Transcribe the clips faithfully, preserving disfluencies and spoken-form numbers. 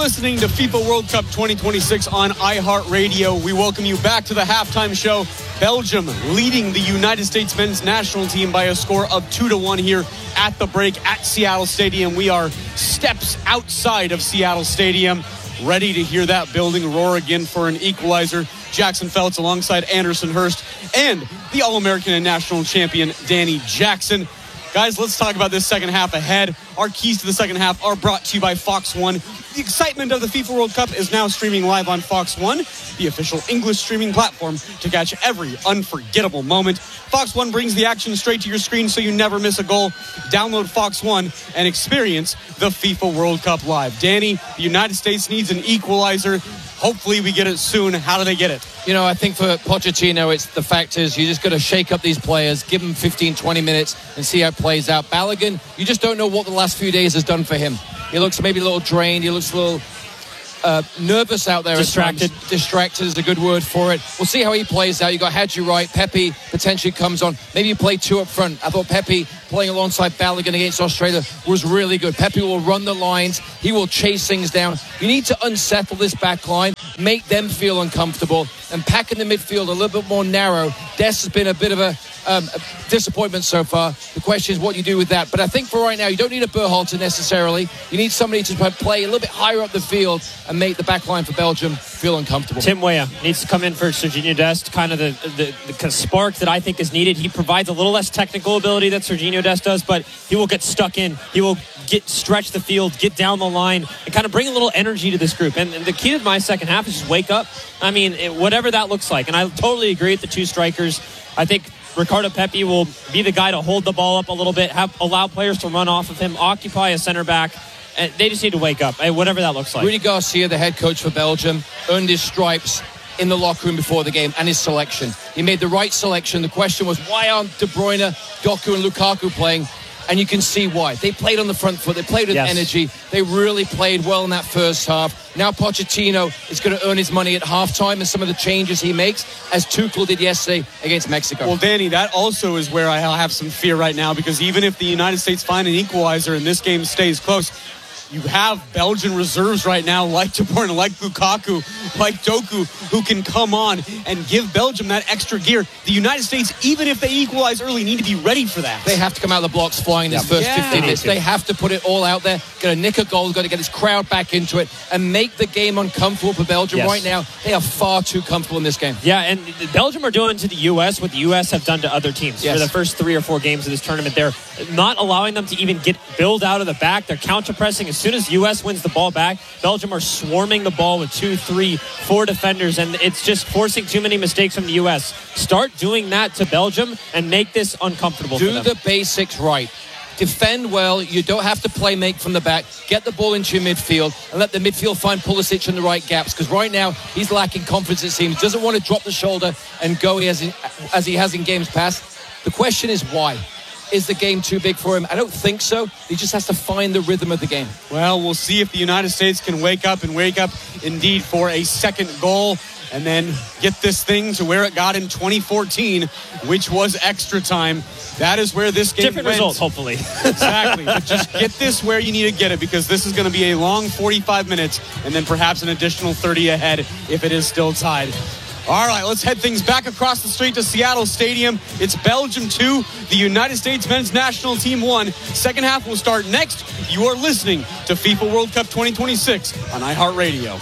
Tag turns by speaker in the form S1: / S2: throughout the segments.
S1: listening to FIFA World Cup twenty twenty-six on iHeartRadio. We welcome you back to the halftime show. Belgium leading the United States men's national team by a score of two to one here at the break at Seattle Stadium. We are steps outside of Seattle Stadium, ready to hear that building roar again for an equalizer. Jackson Feltz alongside Anderson Hurst and the All-American and national champion Danny Jackson. Guys, let's talk about this second half ahead. Our keys to the second half are brought to you by Fox One. The excitement of the FIFA World Cup is now streaming live on Fox One, the official English streaming platform to catch every unforgettable moment. Fox One brings the action straight to your screen so you never miss a goal. Download Fox One and experience the FIFA World Cup live. Danny, the United States needs an equalizer. Hopefully we get it soon. How do they get it?
S2: You know, I think for Pochettino, it's the fact is you just got to shake up these players, give them fifteen, twenty minutes and see how it plays out. Balogun, you just don't know what the last few days has done for him. He looks maybe a little drained. He looks a little uh, nervous out there.
S1: Distracted.
S2: Distracted is a good word for it. We'll see how he plays out. You got Hadji right. Pepe potentially comes on. Maybe you play two up front. I thought Pepe playing alongside Balogun against Australia was really good. Pepe will run the lines. He will chase things down. You need to unsettle this back line, make them feel uncomfortable, and pack in the midfield a little bit more narrow. Dest has been a bit of a, um, a disappointment so far. The question is what you do with that. But I think for right now, you don't need a Berhalter necessarily. You need somebody to play a little bit higher up the field and make the back line for Belgium feel uncomfortable.
S3: Tim Weah needs to come in for Serginho Dest, kind of the, the, the kind of spark that I think is needed. He provides a little less technical ability that Serginho Dest does, but he will get stuck in. He will get stretch the field, get down the line, and kind of bring a little energy to this group. And, and the key to my second half is just wake up. I mean, it, whatever that looks like. And I totally agree with the two strikers. I think Ricardo Pepi will be the guy to hold the ball up a little bit, have allow players to run off of him, occupy a center back. And they just need to wake up, whatever that looks like.
S2: Rudy Garcia, the head coach for Belgium, earned his stripes in the locker room before the game and his selection. He made the right selection. The question was, why aren't De Bruyne, Doku and Lukaku playing? And you can see why. They played on the front foot. They played with yes. energy. They really played well in that first half. Now Pochettino is going to earn his money at halftime and some of the changes he makes, as Tuchel did yesterday against Mexico.
S1: Well, Danny, that also is where I have some fear right now, because even if the United States find an equalizer and this game stays close, you have Belgian reserves right now like De Bruyne, like Lukaku, like Doku, who can come on and give Belgium that extra gear. The United States, even if they equalize early, need to be ready for that.
S2: They have to come out of the blocks flying this yeah. first
S1: yeah.
S2: fifteen minutes. They have to put it all out there. Got to nick a goal, got to get this crowd back into it and make the game uncomfortable for Belgium. Yes. Right now, they are far too comfortable in this game.
S3: Yeah, and Belgium are doing to the U S what the U S have done to other teams.
S2: Yes.
S3: For the first three or four games of this tournament, they're not allowing them to even get build out of the back. They're counter-pressing. As soon as U S wins the ball back, Belgium are swarming the ball with two, three, four defenders, and it's just forcing too many mistakes from the U S. Start doing that to Belgium and make this uncomfortable
S2: Do
S3: for them.
S2: the basics right. Defend well. You don't have to play make from the back. Get the ball into your midfield and let the midfield find Pulisic in the right gaps, because right now he's lacking confidence, it seems. Doesn't want to drop the shoulder and go as he, as he has in games past. The question is why? Is the game too big for him? I don't think so. He just has to find the rhythm of the game.
S1: Well, we'll see if the United States can wake up and wake up indeed for a second goal and then get this thing to where it got in twenty fourteen, which was extra time. That is where this game
S3: Different
S1: went.
S3: results, hopefully.
S1: Exactly. But just get this where you need to get it, because this is going to be a long forty-five minutes and then perhaps an additional thirty ahead if it is still tied. All right, let's head things back across the street to Seattle Stadium. It's Belgium two, the United States men's national team one. Second half will start next. You are listening to FIFA World Cup twenty twenty-six on iHeartRadio.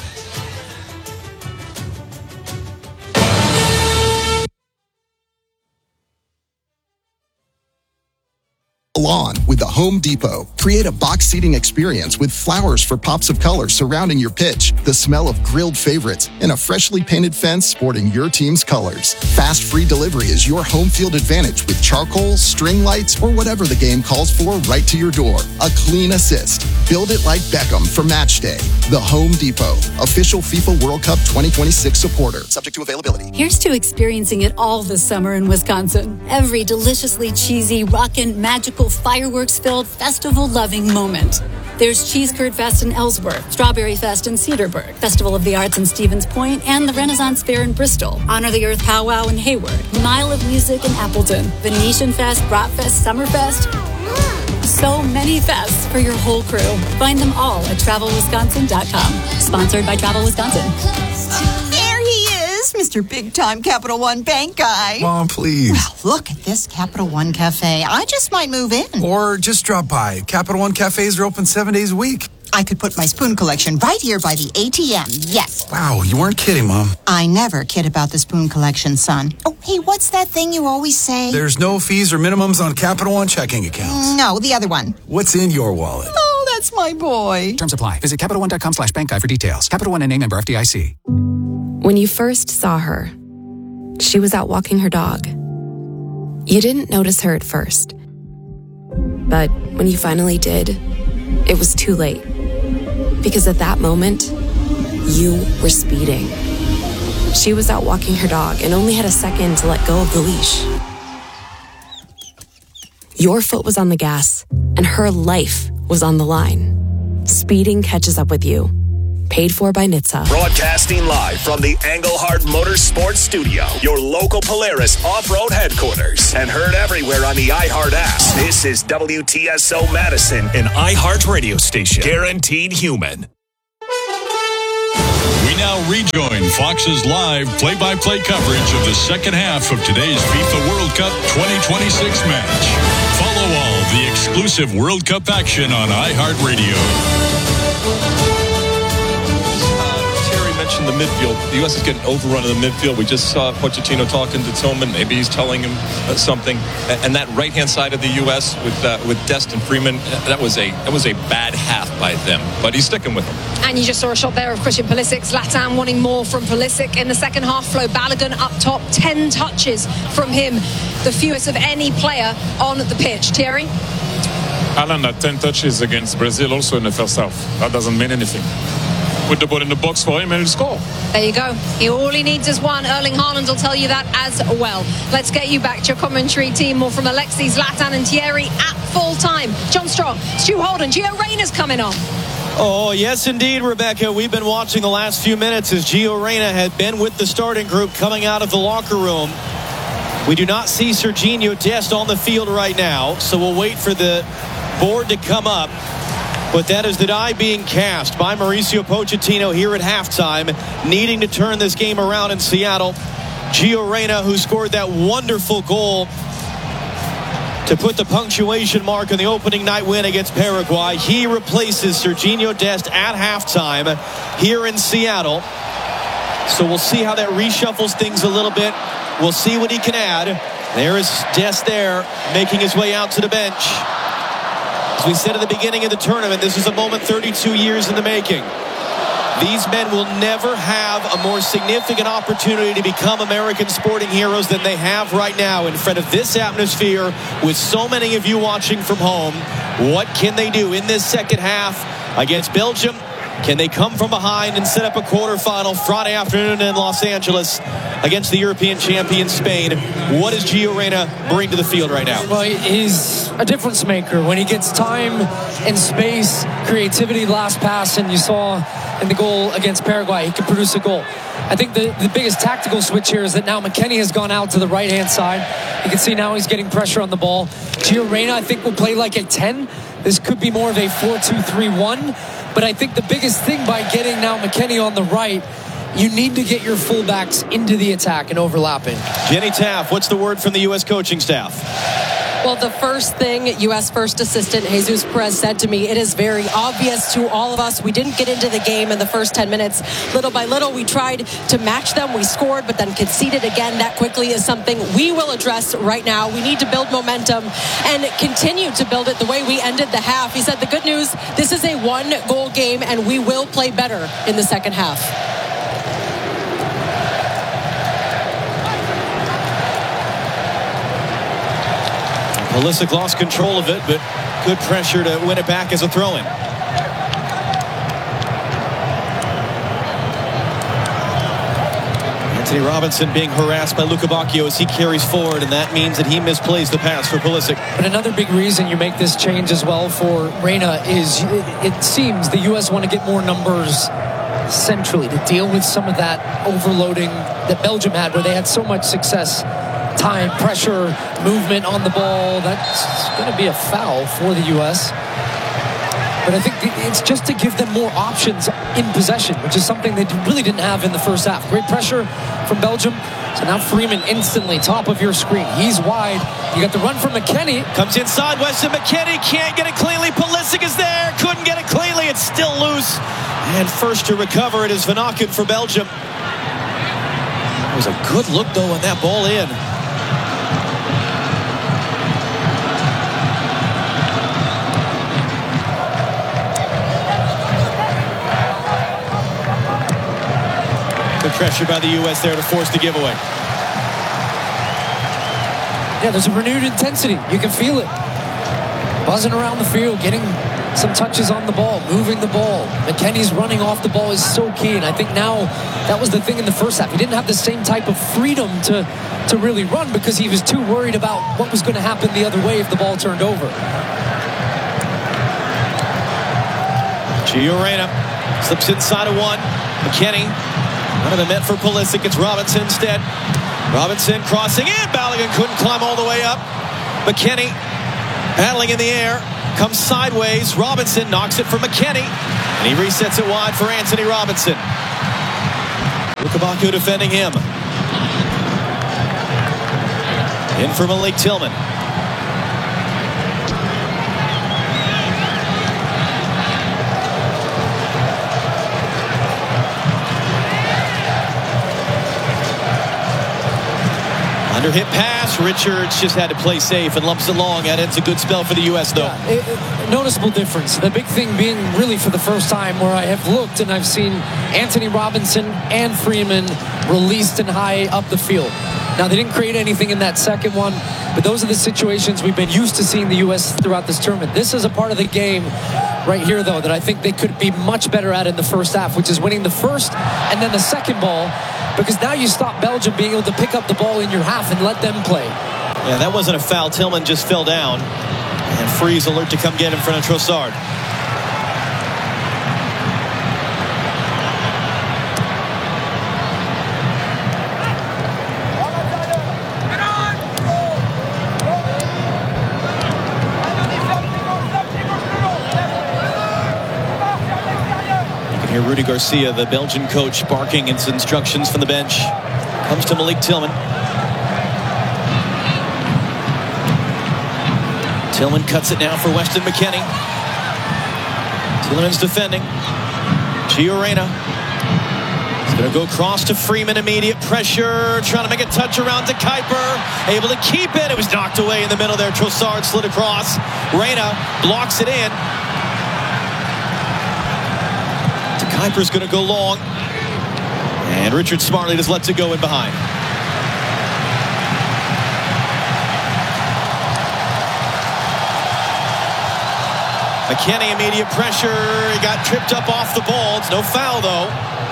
S4: Lawn with the Home Depot. Create a box seating experience with flowers for pops of color surrounding your pitch, the smell of grilled favorites, and a freshly painted fence sporting your team's colors. Fast free delivery is your home field advantage with charcoal, string lights, or whatever the game calls for right to your door. A clean assist. Build it like Beckham for match day. The Home Depot, official FIFA World Cup twenty twenty-six supporter. Subject to availability.
S5: Here's to experiencing it all this summer in Wisconsin. Every deliciously cheesy, rockin', magical, fireworks-filled, festival-loving moment. There's Cheese Curd Fest in Ellsworth, Strawberry Fest in Cedarburg, Festival of the Arts in Stevens Point, and the Renaissance Fair in Bristol, Honor the Earth Powwow in Hayward, Mile of Music in Appleton, Venetian Fest, Bratfest, Summerfest. so many fests for your whole crew. Find them all at travel wisconsin dot com. Sponsored by Travel Wisconsin.
S6: There he is, Mister Big Time Capital One Bank guy.
S7: Mom, please.
S6: Well, look at this Capital One Cafe. I just might move in.
S7: Or just drop by. Capital One cafes are open seven days a week.
S6: I could put my spoon collection right here by the A T M. Yes.
S7: Wow, you weren't kidding, Mom.
S6: I never kid about the spoon collection, son. Oh, hey, what's that thing you always say?
S7: There's no fees or minimums on Capital One checking accounts.
S6: No, the other one.
S7: What's in your wallet?
S6: Oh, that's my boy.
S8: Terms apply. Visit Capital One dot com slash bank guide for details. Capital One N A member F D I C.
S9: When you first saw her, she was out walking her dog. You didn't notice her at first. But when you finally did, it was too late. Because at that moment, you were speeding. She was out walking her dog and only had a second to let go of the leash. Your foot was on the gas, and her life was on the line. Speeding catches up with you. Paid for by N H T S A.
S10: Broadcasting live from the Engelhard Motorsports Studio, your local Polaris off-road headquarters, and heard everywhere on the iHeart app. This is W T S O Madison, an iHeart radio station, guaranteed human.
S11: We now rejoin Fox's live play-by-play coverage of the second half of today's FIFA World Cup twenty twenty-six match. Follow all the exclusive World Cup action on iHeartRadio.
S12: In the midfield, the U S is getting overrun in the midfield. We just saw Pochettino talking to Tillman. Maybe he's telling him uh, something. And that right-hand side of the U S with uh, with Dest and Freeman, that was a that was a bad half by them. But he's sticking with them.
S13: And you just saw a shot there of Christian Pulisic. Zlatan wanting more from Pulisic in the second half. Flo Balogun up top, ten touches from him, the fewest of any player on the pitch. Thierry?
S14: Alan had ten touches against Brazil also in the first half. That doesn't mean anything. Put the ball in the box for him and he'll score.
S13: There you go. He, all he needs is one. Erling Haaland will tell you that as well. Let's get you back to your commentary team. More from Alexi, Zlatan and Thierry at full time. John Strong, Stu Holden, Gio Reyna's coming on.
S15: Oh, yes, indeed, Rebecca. We've been watching the last few minutes as Gio Reyna had been with the starting group coming out of the locker room. We do not see Sergiño Dest on the field right now, so we'll wait for the board to come up. But that is the die being cast by Mauricio Pochettino here at halftime, needing to turn this game around in Seattle. Gio Reyna, who scored that wonderful goal to put the punctuation mark on the opening night win against Paraguay, he replaces Sergiño Dest at halftime here in Seattle. So we'll see how that reshuffles things a little bit. We'll see what he can add. There is Dest there, making his way out to the bench. As we said at the beginning of the tournament, this is a moment thirty-two years in the making. These men will never have a more significant opportunity to become American sporting heroes than they have right now in front of this atmosphere with so many of you watching from home. What can they do in this second half against Belgium? Can they come from behind and set up a quarterfinal Friday afternoon in Los Angeles against the European champion Spain? What does Gio Reyna bring to the field right now?
S16: Well, he's a difference maker. When he gets time and space, creativity, last pass, and you saw in the goal against Paraguay, he can produce a goal. I think the, the biggest tactical switch here is that now McKennie has gone out to the right-hand side. You can see now he's getting pressure on the ball. Gio Reyna, I think, will play like a ten. This could be more of a four two three one. But I think the biggest thing by getting now McKennie on the right, you need to get your fullbacks into the attack and overlapping.
S15: Jenny Taff, what's the word from the U S coaching staff?
S17: Well, the first thing U S first assistant Jesus Perez said to me, it is very obvious to all of us. We didn't get into the game in the first ten minutes. Little by little, we tried to match them. We scored, but then conceded again. That quickly is something we will address right now. We need to build momentum and continue to build it the way we ended the half. He said the good news, this is a one-goal game, and we will play better in the second half.
S15: Pulisic lost control of it, but good pressure to win it back as a throw-in. Anthony Robinson being harassed by Luca Bacchio as he carries forward, and that means that he misplays the pass for Pulisic.
S16: But another big reason you make this change as well for Reyna is it, it seems the U S want to get more numbers centrally to deal with some of that overloading that Belgium had, where they had so much success time, pressure, movement on the ball. That's going to be a foul for the U S. But I think it's just to give them more options in possession, which is something they really didn't have in the first half. Great pressure from Belgium. So now Freeman instantly top of your screen. He's wide. You got the run from McKennie.
S15: Comes inside. Weston McKennie can't get it cleanly. Pulisic is there. Couldn't get it cleanly. It's still loose. And first to recover it is Van Aken for Belgium. It was a good look, though, on that ball in. Good pressure by the U S there to force the giveaway.
S16: Yeah, there's a renewed intensity. You can feel it. Buzzing around the field, getting some touches on the ball, moving the ball. McKennie's running off the ball is so key, and I think now that was the thing in the first half. He didn't have the same type of freedom to, to really run because he was too worried about what was going to happen the other way if the ball turned over.
S15: Gio Reyna slips inside of one. McKennie, none of them meant for Pulisic. It's Robinson instead. Robinson crossing in. Balogun couldn't climb all the way up. McKennie battling in the air. Comes sideways. Robinson knocks it for McKennie. And he resets it wide for Anthony Robinson. Luka Bacchio defending him. In for Malik Tillman. Under hit pass. Richards just had to play safe and lumps it long. And it's a good spell for the U S though.
S16: Yeah, it, it, noticeable difference. The big thing being really for the first time where I have looked and I've seen Anthony Robinson and Freeman released and high up the field. Now they didn't create anything in that second one, but those are the situations we've been used to seeing the U S throughout this tournament. This is a part of the game right here though that I think they could be much better at in the first half, which is winning the first and then the second ball. Because now you stop Belgium being able to pick up the ball in your half and let them play.
S15: Yeah, that wasn't a foul. Tillman just fell down. And Freeze alert to come get in front of Trossard. Here, Rudy Garcia, the Belgian coach, barking its instructions from the bench. Comes to Malik Tillman. Tillman cuts it now for Weston McKennie. Tillman's defending. Gio Reyna. He's going to go across to Freeman. Immediate pressure. Trying to make a touch around to Kuiper. Able to keep it. It was knocked away in the middle there. Trossard slid across. Reyna blocks it in. Kuiper's going to go long. And Richard smartly just lets it go in behind. McKennie, immediate pressure. He got tripped up off the ball. It's no foul, though.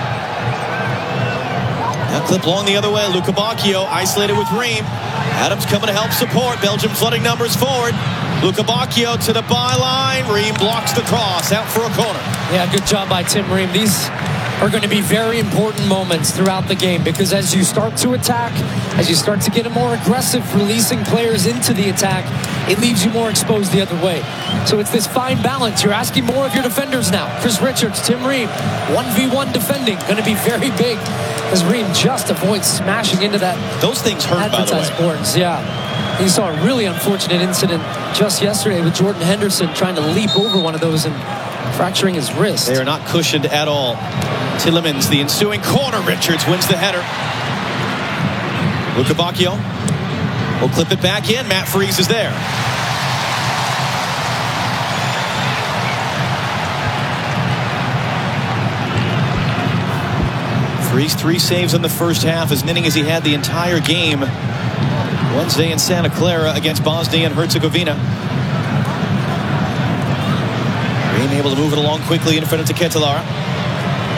S15: Now clip long the other way. Luka Bacchio isolated with Ream. Adams coming to help support. Belgium flooding numbers forward. Luka Bacchio to the byline. Ream blocks the cross. Out for a corner.
S16: Yeah, good job by Tim Ream. These are going to be very important moments throughout the game because as you start to attack, as you start to get a more aggressive releasing players into the attack, it leaves you more exposed the other way. So it's this fine balance. You're asking more of your defenders now. Chris Richards, Tim Ream, one v one defending. Going to be very big as Ream just avoids smashing into that.
S15: Those things hurt, by the way.
S16: Boards. Yeah. You saw a really unfortunate incident just yesterday with Jordan Henderson trying to leap over one of those and fracturing his wrist.
S15: They are not cushioned at all. Tillemans, the ensuing corner. Richards wins the header. Luka Bacchio will clip it back in. Matt Freese is there. Freese, three saves in the first half, as many as he had the entire game Wednesday in Santa Clara against Bosnia and Herzegovina. Ream able to move it along quickly in front of Ketelara.